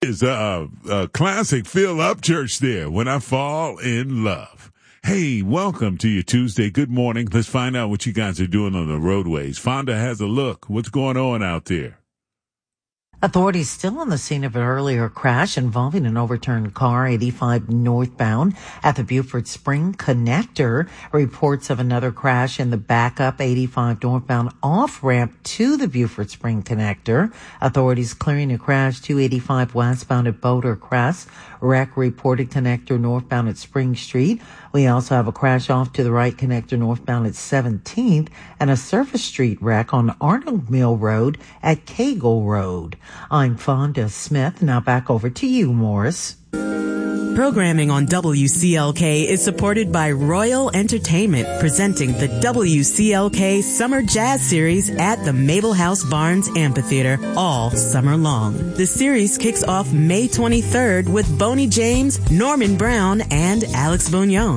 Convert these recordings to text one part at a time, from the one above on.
Is a classic Fill Up Church there, When I Fall in Love. Hey, welcome to your Tuesday. Good morning. Let's find out what you guys are doing on the roadways. Fonda has a look. What's going on out there? Authorities still on the scene of an earlier crash involving an overturned car 85 northbound at the Buford Spring Connector. Reports of another crash in the backup 85 northbound off-ramp to the Buford Spring Connector. Authorities clearing a crash 285 westbound at Boulder Crest. Wreck reported connector northbound at Spring Street. We also have a crash off to the right connector northbound at 17th and a surface street wreck on Arnold Mill Road at Cagle Road. I'm Fonda Smith. Now back over to you, Morris. Programming on WCLK is supported by Royal Entertainment, presenting the WCLK Summer Jazz Series at the Mabel House Barnes Amphitheater all summer long. The series kicks off May 23rd with Boney James, Norman Brown, and Alex Bugnon.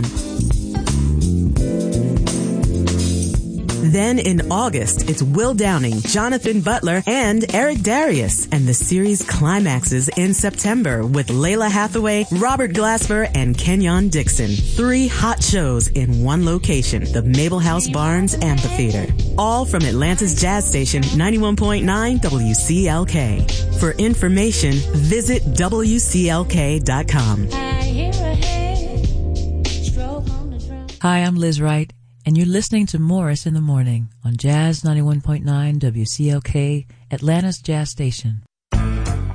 Then in August, it's Will Downing, Jonathan Butler, and Eric Darius. And the series climaxes in September with Layla Hathaway, Robert Glasper, and Kenyon Dixon. 3 hot shows in one location, the Mabel House Barnes Amphitheater. All from Atlanta's jazz station, 91.9 WCLK. For information, visit WCLK.com. Hi, I'm Liz Wright, and you're listening to Morris in the Morning on Jazz 91.9 WCLK, Atlanta's jazz station.